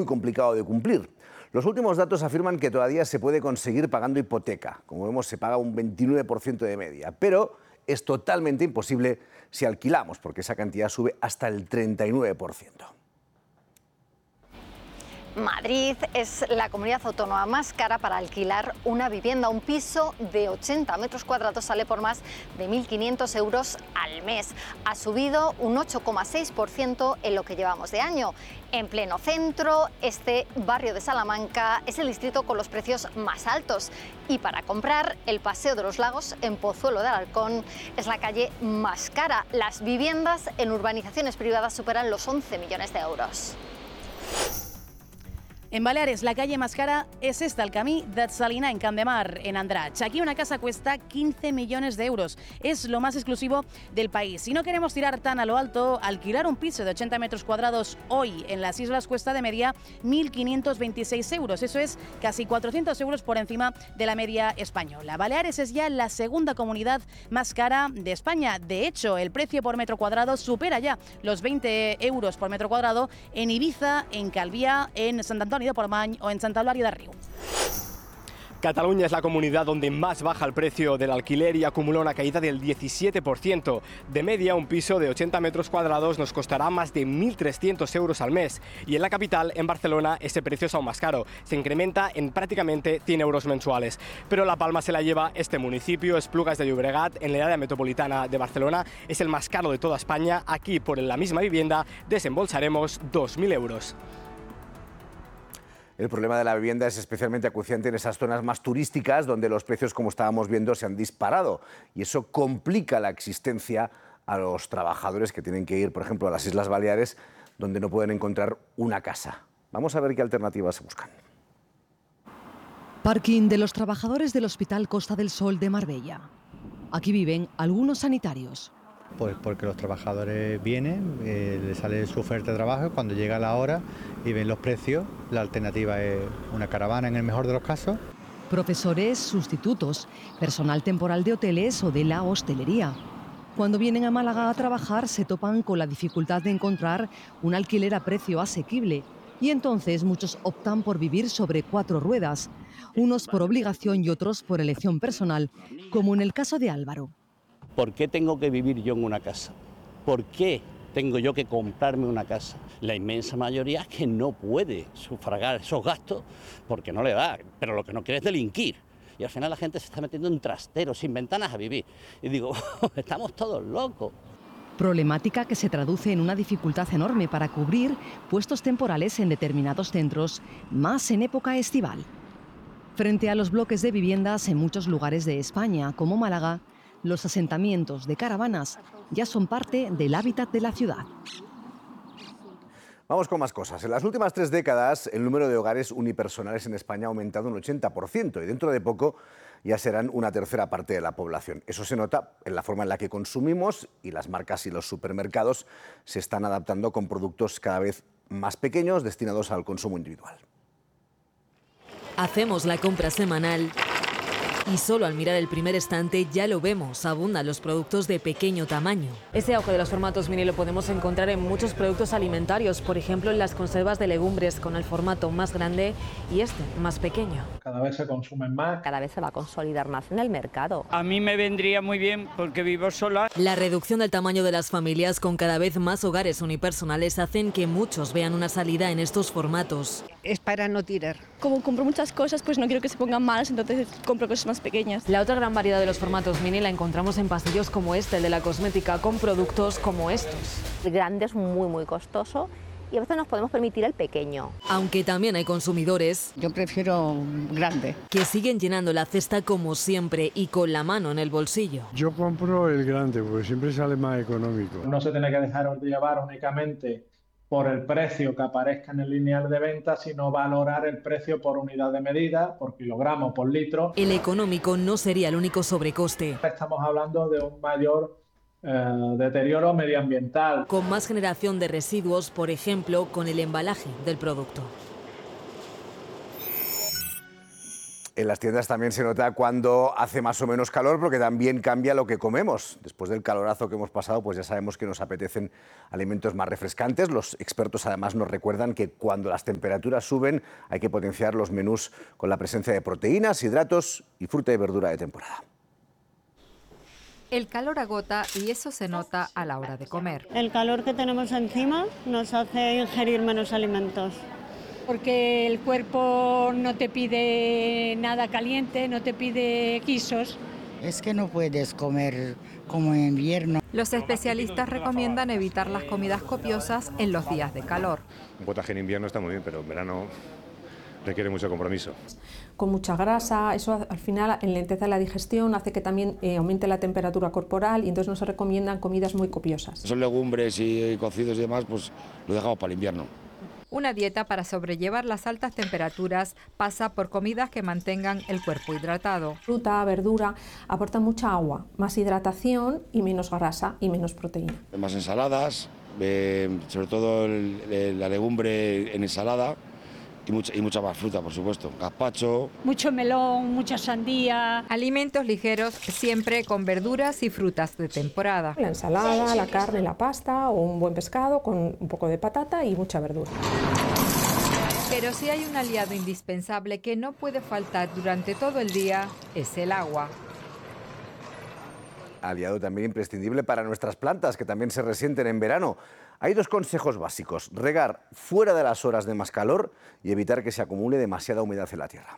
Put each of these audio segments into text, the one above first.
muy complicado de cumplir. Los últimos datos afirman que todavía se puede conseguir pagando hipoteca. Como vemos, se paga un 29% de media, pero es totalmente imposible si alquilamos, porque esa cantidad sube hasta el 39%. Madrid es la comunidad autónoma más cara para alquilar una vivienda. Un piso de 80 metros cuadrados sale por más de 1.500 euros al mes. Ha subido un 8,6% en lo que llevamos de año. En pleno centro, este barrio de Salamanca es el distrito con los precios más altos. Y para comprar, el Paseo de los Lagos en Pozuelo de Alarcón es la calle más cara. Las viviendas en urbanizaciones privadas superan los 11 millones de euros. En Baleares, la calle más cara es esta, el Camí de Salina, en Camp de Mar, en Andratx. Aquí una casa cuesta 15 millones de euros. Es lo más exclusivo del país. Si no queremos tirar tan a lo alto, alquilar un piso de 80 metros cuadrados hoy en las islas cuesta de media 1.526 euros. Eso es casi 400 euros por encima de la media española. Baleares es ya la segunda comunidad más cara de España. De hecho, el precio por metro cuadrado supera ya los 20 euros por metro cuadrado en Ibiza, en Calviá, en Sant Antoni de Portmany o en Santa Eulàlia de Riu. Cataluña es la comunidad donde más baja el precio del alquiler y acumula una caída del 17%. De media, un piso de 80 metros cuadrados nos costará más de 1.300 euros al mes. Y en la capital, en Barcelona, ese precio es aún más caro. Se incrementa en prácticamente 100 euros mensuales. Pero la palma se la lleva este municipio, Esplugas de Llobregat, en la área metropolitana de Barcelona. Es el más caro de toda España. Aquí, por la misma vivienda, desembolsaremos 2.000 euros. El problema de la vivienda es especialmente acuciante en esas zonas más turísticas donde los precios, como estábamos viendo, se han disparado y eso complica la existencia a los trabajadores que tienen que ir, por ejemplo, a las Islas Baleares, donde no pueden encontrar una casa. Vamos a ver qué alternativas se buscan. Parking de los trabajadores del Hospital Costa del Sol de Marbella. Aquí viven algunos sanitarios. Pues porque los trabajadores vienen, les sale su oferta de trabajo, cuando llega la hora y ven los precios, la alternativa es una caravana en el mejor de los casos. Profesores, sustitutos, personal temporal de hoteles o de la hostelería. Cuando vienen a Málaga a trabajar se topan con la dificultad de encontrar un alquiler a precio asequible y entonces muchos optan por vivir sobre 4 ruedas, unos por obligación y otros por elección personal, como en el caso de Álvaro. ¿Por qué tengo que vivir yo en una casa? ¿Por qué tengo yo que comprarme una casa? La inmensa mayoría es que no puede sufragar esos gastos porque no le da, pero lo que no quiere es delinquir. Y al final la gente se está metiendo en trasteros, sin ventanas a vivir. Y digo, estamos todos locos. Problemática que se traduce en una dificultad enorme para cubrir puestos temporales en determinados centros, más en época estival. Frente a los bloques de viviendas en muchos lugares de España, como Málaga, los asentamientos de caravanas ya son parte del hábitat de la ciudad. Vamos con más cosas. En las últimas 3 décadas, el número de hogares unipersonales en España ha aumentado un 80% y dentro de poco ya serán una tercera parte de la población. Eso se nota en la forma en la que consumimos y las marcas y los supermercados se están adaptando con productos cada vez más pequeños destinados al consumo individual. Hacemos la compra semanal y solo al mirar el primer estante ya lo vemos, abundan los productos de pequeño tamaño. Ese auge de los formatos mini lo podemos encontrar en muchos productos alimentarios, por ejemplo en las conservas de legumbres con el formato más grande y este más pequeño. Cada vez se consumen más. Cada vez se va a consolidar más en el mercado. A mí me vendría muy bien porque vivo sola. La reducción del tamaño de las familias con cada vez más hogares unipersonales hacen que muchos vean una salida en estos formatos. Es para no tirar. Como compro muchas cosas, pues no quiero que se pongan malas, entonces compro cosas más pequeñas. La otra gran variedad de los formatos mini la encontramos en pasillos como este, el de la cosmética, con productos como estos. El grande es muy costoso y a veces nos podemos permitir el pequeño. Aunque también hay consumidores, yo prefiero grande, que siguen llenando la cesta como siempre y con la mano en el bolsillo. Yo compro el grande porque siempre sale más económico. No se tiene que dejar de llevar únicamente por el precio que aparezca en el lineal de venta, sino valorar el precio por unidad de medida, por kilogramo, por litro. El económico no sería el único sobrecoste. Estamos hablando de un mayor deterioro medioambiental. Con más generación de residuos, por ejemplo, con el embalaje del producto. En las tiendas también se nota cuando hace más o menos calor, porque también cambia lo que comemos. Después del calorazo que hemos pasado, pues ya sabemos que nos apetecen alimentos más refrescantes. Los expertos además nos recuerdan que cuando las temperaturas suben hay que potenciar los menús con la presencia de proteínas, hidratos y fruta y verdura de temporada. El calor agota y eso se nota a la hora de comer. El calor que tenemos encima nos hace ingerir menos alimentos. Porque el cuerpo no te pide nada caliente, no te pide guisos. Es que no puedes comer como en invierno. Los especialistas recomiendan evitar las comidas copiosas en los días de calor. Un potaje en invierno está muy bien, pero en verano requiere mucho compromiso. Con mucha grasa, eso al final enlentece la digestión, hace que también aumente la temperatura corporal y entonces no se recomiendan comidas muy copiosas. Son legumbres y cocidos y demás, pues lo dejamos para el invierno. Una dieta para sobrellevar las altas temperaturas pasa por comidas que mantengan el cuerpo hidratado. Fruta, verdura, aportan mucha agua, más hidratación y menos grasa y menos proteína. Más ensaladas, sobre todo la legumbre en ensalada y mucha más fruta, por supuesto. Gazpacho. Mucho melón, mucha sandía. Alimentos ligeros siempre con verduras y frutas de temporada. La ensalada, la carne, la pasta o un buen pescado con un poco de patata y mucha verdura. Pero si hay un aliado indispensable que no puede faltar durante todo el día, es el agua. Aliado también imprescindible para nuestras plantas, que también se resienten en verano. Hay dos consejos básicos: regar fuera de las horas de más calor y evitar que se acumule demasiada humedad en la tierra.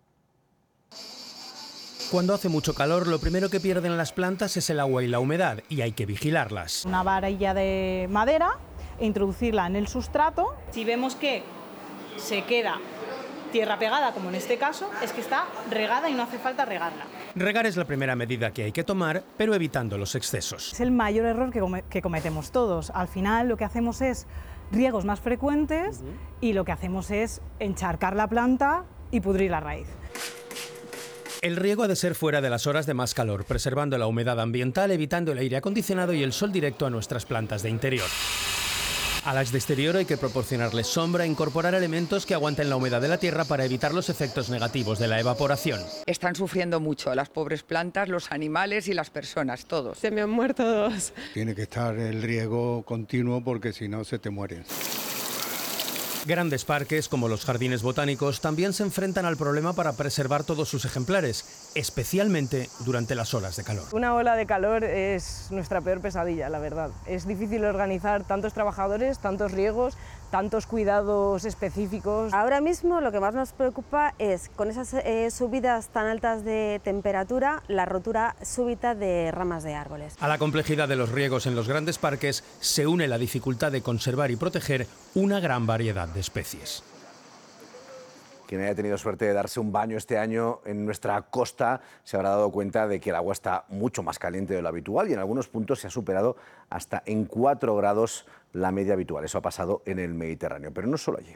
Cuando hace mucho calor, lo primero que pierden las plantas es el agua y la humedad, y hay que vigilarlas. Una varilla de madera e introducirla en el sustrato. Si vemos que se queda tierra pegada, como en este caso, es que está regada y no hace falta regarla. Regar es la primera medida que hay que tomar, pero evitando los excesos. Es el mayor error que cometemos todos. Al final lo que hacemos es riegos más frecuentes y lo que hacemos es encharcar la planta y pudrir la raíz. El riego ha de ser fuera de las horas de más calor, preservando la humedad ambiental, evitando el aire acondicionado y el sol directo a nuestras plantas de interior. A las de exterior hay que proporcionarles sombra e incorporar elementos que aguanten la humedad de la tierra para evitar los efectos negativos de la evaporación. Están sufriendo mucho las pobres plantas, los animales y las personas, todos. Se me han muerto dos. Tiene que estar el riego continuo porque si no se te mueren. Grandes parques, como los jardines botánicos, también se enfrentan al problema para preservar todos sus ejemplares, especialmente durante las olas de calor. Una ola de calor es nuestra peor pesadilla, la verdad. Es difícil organizar tantos trabajadores, tantos riegos, tantos cuidados específicos. Ahora mismo lo que más nos preocupa es, con esas subidas tan altas de temperatura, la rotura súbita de ramas de árboles. A la complejidad de los riegos en los grandes parques se une la dificultad de conservar y proteger una gran variedad de especies. Quien haya tenido suerte de darse un baño este año en nuestra costa se habrá dado cuenta de que el agua está mucho más caliente de lo habitual y en algunos puntos se ha superado hasta en 4 grados la media habitual. Eso ha pasado en el Mediterráneo, pero no solo allí.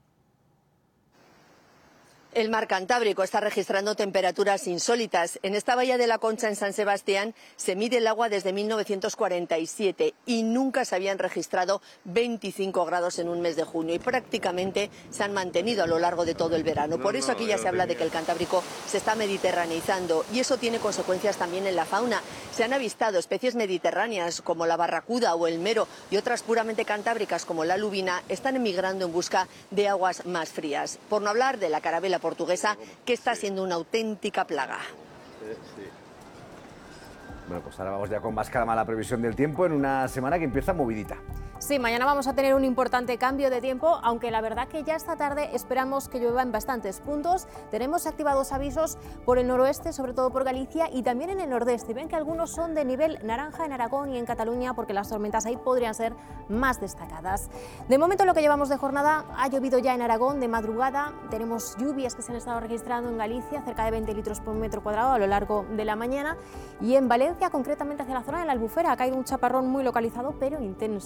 El mar Cantábrico está registrando temperaturas insólitas. En esta bahía de la Concha, en San Sebastián, se mide el agua desde 1947 y nunca se habían registrado 25 grados en un mes de junio y prácticamente se han mantenido a lo largo de todo el verano. Por eso aquí ya se habla de que el Cantábrico se está mediterraneizando y eso tiene consecuencias también en la fauna. Se han avistado especies mediterráneas como la barracuda o el mero y otras puramente cantábricas como la lubina están emigrando en busca de aguas más frías. Por no hablar de la carabela portuguesa, que está siendo una auténtica plaga. Bueno, pues ahora vamos ya con más calma a la previsión del tiempo en una semana que empieza movidita. Sí, mañana vamos a tener un importante cambio de tiempo, aunque la verdad que ya esta tarde esperamos que llueva en bastantes puntos. Tenemos activados avisos por el noroeste, sobre todo por Galicia y también en el nordeste. Ven que algunos son de nivel naranja en Aragón y en Cataluña, porque las tormentas ahí podrían ser más destacadas. De momento, lo que llevamos de jornada, ha llovido ya en Aragón de madrugada. Tenemos lluvias que se han estado registrando en Galicia, cerca de 20 litros por metro cuadrado a lo largo de la mañana. Y en Valencia, concretamente hacia la zona de la Albufera, ha caído un chaparrón muy localizado, pero intenso.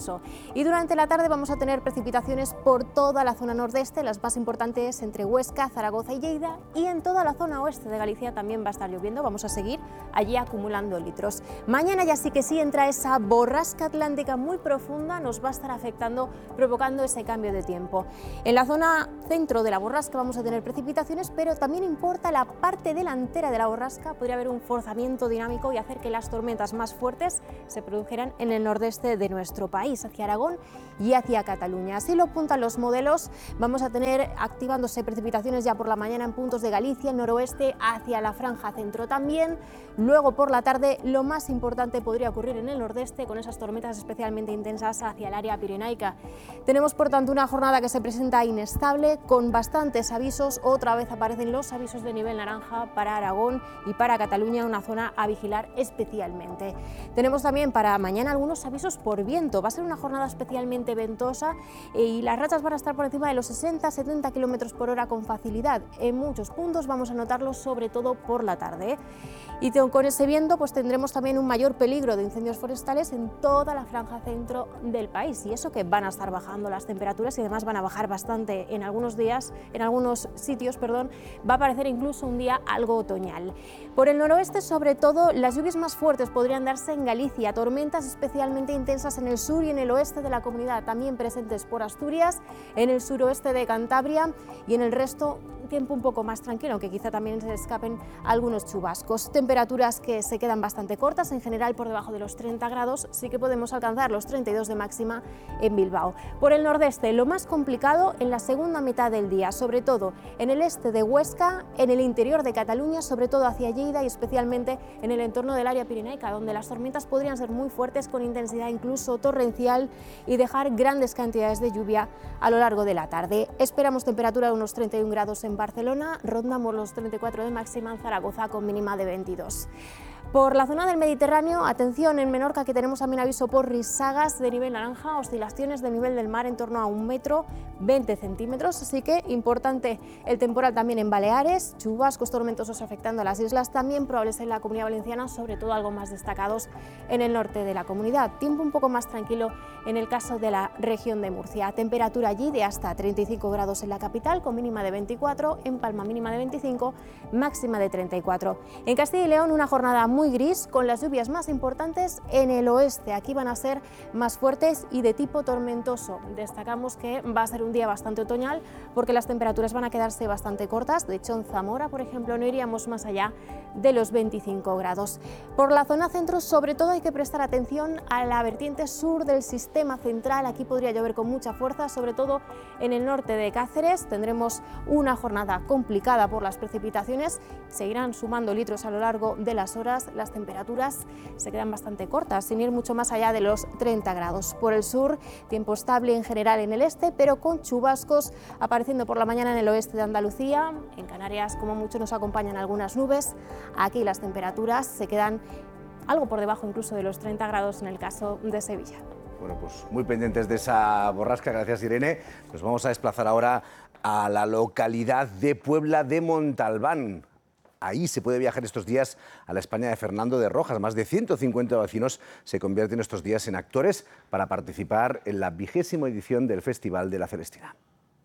Y durante la tarde vamos a tener precipitaciones por toda la zona nordeste, las más importantes entre Huesca, Zaragoza y Lleida, y en toda la zona oeste de Galicia también va a estar lloviendo, vamos a seguir allí acumulando litros. Mañana ya sí que sí entra esa borrasca atlántica muy profunda, nos va a estar afectando, provocando ese cambio de tiempo. En la zona centro de la borrasca vamos a tener precipitaciones, pero también importa la parte delantera de la borrasca, podría haber un forzamiento dinámico y hacer que las tormentas más fuertes se produjeran en el nordeste de nuestro país, hacia Aragón y hacia Cataluña. Así lo apuntan los modelos, vamos a tener activándose precipitaciones ya por la mañana en puntos de Galicia, el noroeste, hacia la franja centro también. Luego por la tarde lo más importante podría ocurrir en el nordeste con esas tormentas especialmente intensas hacia el área pirenaica. Tenemos por tanto una jornada que se presenta inestable con bastantes avisos, otra vez aparecen los avisos de nivel naranja para Aragón y para Cataluña, una zona a vigilar especialmente. Tenemos también para mañana algunos avisos por viento, va a ser una jornada especialmente ventosa y las rachas van a estar por encima de los 60-70 km por hora con facilidad. En muchos puntos vamos a notarlo sobre todo por la tarde. Y con ese viento pues tendremos también un mayor peligro de incendios forestales en toda la franja centro del país, y eso que van a estar bajando las temperaturas y además van a bajar bastante en algunos días, en algunos sitios, va a parecer incluso un día algo otoñal. Por el noroeste sobre todo las lluvias más fuertes podrían darse en Galicia, tormentas especialmente intensas en el sur y en el oeste de la comunidad, también presentes por Asturias, en el suroeste de Cantabria y en el resto tiempo un poco más tranquilo, aunque quizá también se escapen algunos chubascos. Temperaturas que se quedan bastante cortas, en general por debajo de los 30 grados, sí que podemos alcanzar los 32 de máxima en Bilbao. Por el nordeste, lo más complicado en la segunda mitad del día, sobre todo en el este de Huesca, en el interior de Cataluña, sobre todo hacia Lleida y especialmente en el entorno del área pirenaica, donde las tormentas podrían ser muy fuertes con intensidad incluso torrencial y dejar grandes cantidades de lluvia a lo largo de la tarde. Esperamos temperatura de unos 31 grados en Barcelona, rondamos los 34 de máxima en Zaragoza con mínima de 22. Por la zona del Mediterráneo, atención en Menorca, que tenemos también aviso por risagas de nivel naranja, oscilaciones del nivel del mar en torno a 1,20 m, así que importante el temporal también en Baleares, chubascos tormentosos afectando a las islas, también probables en la Comunidad Valenciana, sobre todo algo más destacados en el norte de la comunidad. Tiempo un poco más tranquilo en el caso de la región de Murcia, temperatura allí de hasta 35 grados en la capital, con mínima de 24, en Palma mínima de 25, máxima de 34. En Castilla y León una jornada muy gris, con las lluvias más importantes en el oeste. Aquí van a ser más fuertes y de tipo tormentoso. Destacamos que va a ser un día bastante otoñal porque las temperaturas van a quedarse bastante cortas. De hecho, en Zamora, por ejemplo, no iríamos más allá de los 25 grados. Por la zona centro, sobre todo, hay que prestar atención a la vertiente sur del sistema central. Aquí podría llover con mucha fuerza, sobre todo en el norte de Cáceres. Tendremos una jornada complicada por las precipitaciones. Seguirán sumando litros a lo largo de las horas. Las temperaturas se quedan bastante cortas, sin ir mucho más allá de los 30 grados. Por el sur, tiempo estable en general en el este, pero con chubascos apareciendo por la mañana en el oeste de Andalucía. En Canarias, como mucho, nos acompañan algunas nubes. Aquí las temperaturas se quedan algo por debajo incluso de los 30 grados en el caso de Sevilla. Bueno, pues muy pendientes de esa borrasca, gracias Irene. Nos vamos a desplazar ahora a la localidad de Puebla de Montalbán. Ahí se puede viajar estos días a la España de Fernando de Rojas. Más de 150 vecinos se convierten estos días en actores para participar en la 20ª edición del Festival de la Celestina.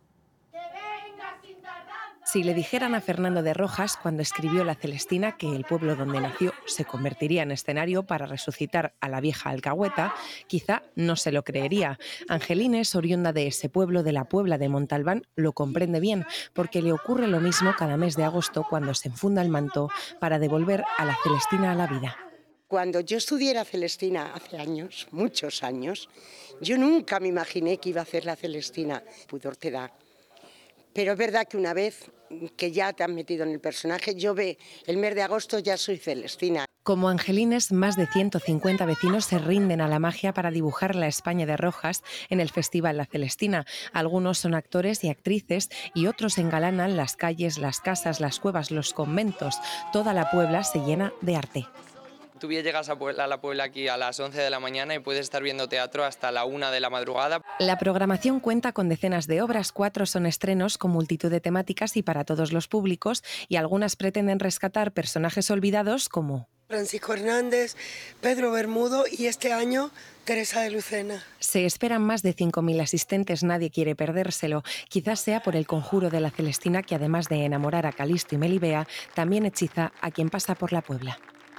Si le dijeran a Fernando de Rojas, cuando escribió La Celestina, que el pueblo donde nació se convertiría en escenario para resucitar a la vieja alcahueta, quizá no se lo creería. Angelines, oriunda de ese pueblo de la Puebla de Montalbán, lo comprende bien, porque le ocurre lo mismo cada mes de agosto cuando se enfunda el manto para devolver a la Celestina a la vida. Cuando yo estudié la Celestina hace años, muchos años, yo nunca me imaginé que iba a hacer la Celestina. Pudor te da. Pero es verdad que una vez que ya te has metido en el personaje, yo el mes de agosto ya soy Celestina. Como Angelines, más de 150 vecinos se rinden a la magia para dibujar la España de Rojas en el Festival La Celestina. Algunos son actores y actrices y otros engalanan las calles, las casas, las cuevas, los conventos. Toda la Puebla se llena de arte. Tú llegas a la Puebla aquí a las 11 de la mañana y puedes estar viendo teatro hasta la 1 de la madrugada. La programación cuenta con decenas de obras, 4 son estrenos con multitud de temáticas y para todos los públicos, y algunas pretenden rescatar personajes olvidados como Francisco Hernández, Pedro Bermudo, y este año Teresa de Lucena. Se esperan más de 5.000 asistentes, nadie quiere perdérselo. Quizás sea por el conjuro de la Celestina que, además de enamorar a Calisto y Melibea, también hechiza a quien pasa por la Puebla.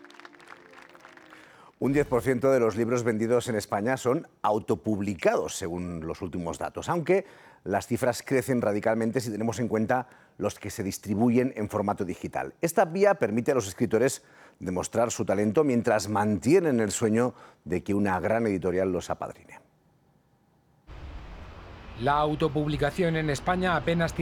Un 10% de los libros vendidos en España son autopublicados, según los últimos datos, aunque las cifras crecen radicalmente si tenemos en cuenta los que se distribuyen en formato digital. Esta vía permite a los escritores demostrar su talento mientras mantienen el sueño de que una gran editorial los apadrine. La autopublicación en España apenas